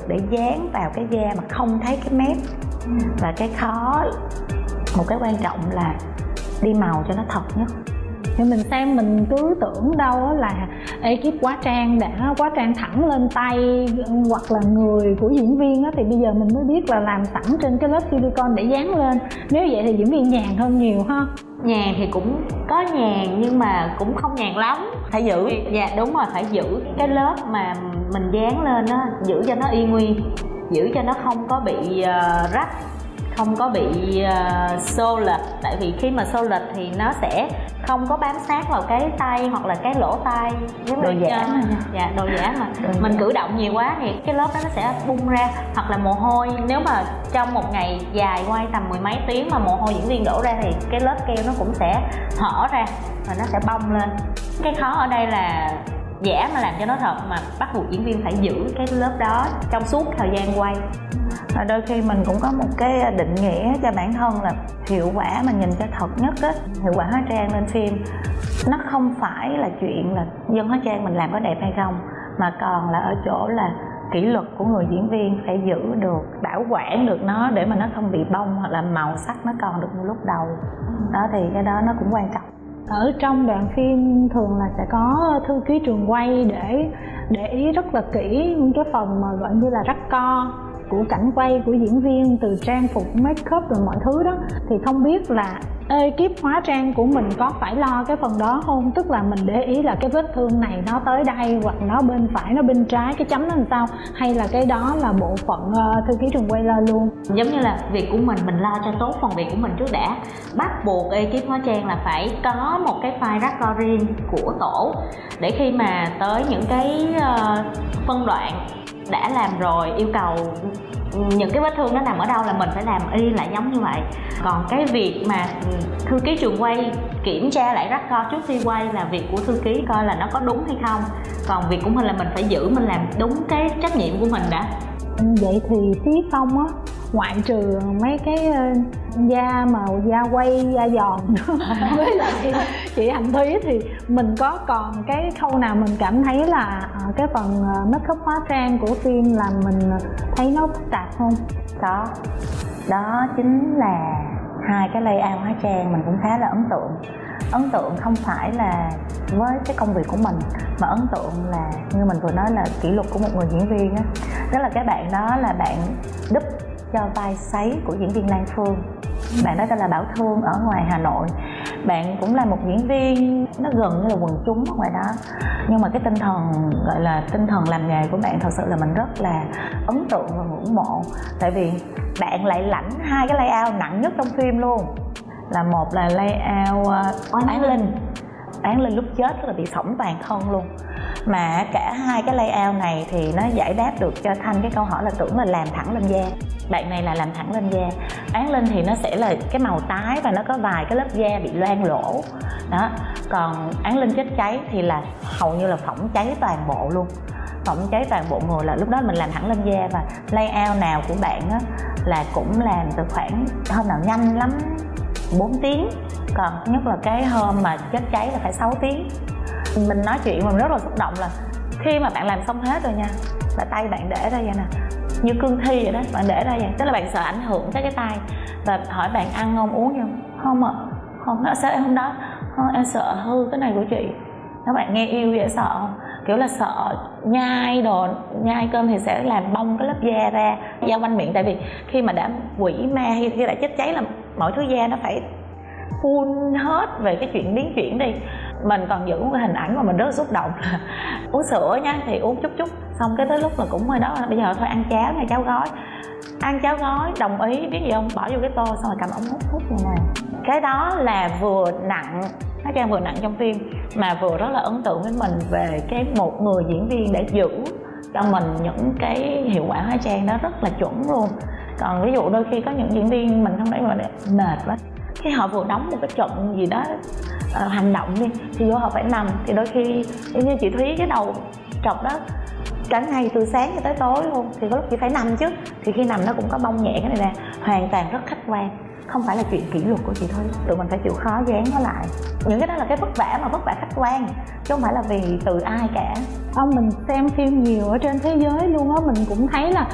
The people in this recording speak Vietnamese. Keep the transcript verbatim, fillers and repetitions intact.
để dán vào cái da mà không thấy cái mép. Và cái khó, một cái quan trọng là đi màu cho nó thật nhất. Thì mình xem mình cứ tưởng đâu là ekip hóa trang đã hóa trang thẳng lên tay hoặc là người của diễn viên á, thì bây giờ mình mới biết là làm sẵn trên cái lớp silicone để dán lên. Nếu vậy thì diễn viên nhàn hơn nhiều ha. Nhàn thì cũng có nhàn nhưng mà cũng không nhàn lắm. Phải giữ. Dạ đúng rồi, phải giữ cái lớp mà mình dán lên á, giữ cho nó y nguyên, giữ cho nó không có bị uh, rách, không có bị uh, xô lệch. Tại vì khi mà xô lệch thì nó sẽ không có bám sát vào cái tay hoặc là cái lỗ tai. Đồ giả mà. Dạ, đồ giả mà. Đồ mình giả. cử động nhiều quá thì cái lớp đó nó sẽ bung ra. Hoặc là mồ hôi, nếu mà trong một ngày dài quay tầm mười mấy tiếng mà mồ hôi diễn viên đổ ra thì cái lớp keo nó cũng sẽ hở ra và nó sẽ bong lên. Cái khó ở đây là giả mà làm cho nó thật, mà bắt buộc diễn viên phải giữ cái lớp đó trong suốt thời gian quay. Và đôi khi mình cũng có một cái định nghĩa cho bản thân là hiệu quả mà nhìn cho thật nhất á, hiệu quả hóa trang lên phim nó không phải là chuyện là dân hóa trang mình làm có đẹp hay không, mà còn là ở chỗ là kỷ luật của người diễn viên phải giữ được, bảo quản được nó để mà nó không bị bong hoặc là màu sắc nó còn được như lúc đầu. Đó thì cái đó nó cũng quan trọng. Ở trong đoạn phim thường là sẽ có thư ký trường quay để để ý rất là kỹ những cái phần mà gọi như là rắc co của cảnh quay của diễn viên, từ trang phục, make up rồi mọi thứ đó. Thì không biết là ekip hóa trang của mình có phải lo cái phần đó không? Tức là mình để ý là cái vết thương này nó tới đây hoặc nó bên phải, nó bên trái, cái chấm nó làm sao, hay là cái đó là bộ phận uh, thư ký trường quay lo luôn? Giống như là việc của mình, mình lo cho tốt phần việc của mình trước đã. Bắt buộc ekip hóa trang là phải có một cái file rắc co riêng của tổ, để khi mà tới những cái uh, phân đoạn đã làm rồi, yêu cầu những cái vết thương nó nằm ở đâu là mình phải làm y lại giống như vậy. Còn cái việc mà thư ký trường quay kiểm tra lại rắc co trước khi quay là việc của thư ký coi là nó có đúng hay không. Còn việc của mình là mình phải giữ, mình làm đúng cái trách nhiệm của mình đã. Vậy thì phía Phong á, ngoại trừ mấy cái da mà da quay, da giòn với lại chị, chị Hạnh Thúy thì mình có còn cái khâu nào mình cảm thấy là cái phần make up hóa trang của phim làm mình thấy nó phức tạp không? Có. Đó chính là hai cái layout hóa trang mình cũng khá là ấn tượng. Ấn tượng không phải là với cái công việc của mình, mà ấn tượng là như mình vừa nói là kỷ luật của một người diễn viên á. Đó là cái bạn đó là bạn đúp cho vai sấy của diễn viên Lan Phương. Bạn đó tên là Bảo Thương ở ngoài Hà Nội. Bạn cũng là một diễn viên nó gần như là quần chúng ở ngoài đó, nhưng mà cái tinh thần gọi là tinh thần làm nghề của bạn thật sự là mình rất là ấn tượng và ngưỡng mộ. Tại vì bạn lại lãnh hai cái layout nặng nhất trong phim luôn. Là một là layout uh, Án Linh. Án Linh lúc chết rất là bị phỏng toàn thân luôn. Mà cả hai cái layout này thì nó giải đáp được cho Thanh cái câu hỏi là tưởng là làm thẳng lên da. Bạn này là làm thẳng lên da. Án Linh thì nó sẽ là cái màu tái và nó có vài cái lớp da bị loang lỗ đó. Còn Án Linh chết cháy thì là hầu như là phỏng cháy toàn bộ luôn, phỏng cháy toàn bộ người, là lúc đó mình làm thẳng lên da. Và layout nào của bạn á là cũng làm từ khoảng hôm nào nhanh lắm bốn tiếng, còn nhất là cái hôm mà chết cháy là phải sáu tiếng. Mình nói chuyện mà mình rất là xúc động là khi mà bạn làm xong hết rồi nha, là tay bạn để ra vậy nè, như cương thi vậy đó, bạn để ra vậy, tức là bạn sợ ảnh hưởng tới cái tay. Và hỏi bạn ăn không, uống không? Không ạ. À. Không, nó sao em không đó? Không, em sợ hư cái này của chị. Các bạn nghe yêu vậy sợ không? Kiểu là sợ nhai đồ, nhai cơm thì sẽ làm bong cái lớp da ra, da quanh miệng. Tại vì khi mà đã quỷ ma hay khi đã chết cháy là mọi thứ da nó phải full hết về cái chuyện biến chuyển đi. Mình còn giữ một cái hình ảnh mà mình rất xúc động là uống sữa nha, thì uống chút chút xong cái tới lúc là cũng hơi đó, bây giờ thôi ăn cháo nha, cháo gói. Ăn cháo gói đồng ý, biết gì không, bỏ vô cái tô xong rồi cầm ống hút hút như này. Cái đó là vừa nặng, hóa trang vừa nặng trong phim, mà vừa rất là ấn tượng với mình về cái một người diễn viên để giữ cho mình những cái hiệu quả hóa trang đó rất là chuẩn luôn. Còn ví dụ đôi khi có những diễn viên mình không thấy mà mệt quá, khi họ vừa đóng một cái trận gì đó uh, hành động đi thì vô họ phải nằm, thì đôi khi như chị Thúy cái đầu trọc đó cả ngày từ sáng cho tới tối luôn, thì có lúc chị phải nằm chứ, thì khi nằm nó cũng có bong nhẹ cái này ra, hoàn toàn rất khách quan, không phải là chuyện kỷ luật của chị thôi, tụi mình phải chịu khó dán nó lại. Những cái đó là cái vất vả mà vất vả khách quan, chứ không phải là vì từ ai cả. Ông mình xem phim nhiều ở trên thế giới luôn á, mình cũng thấy là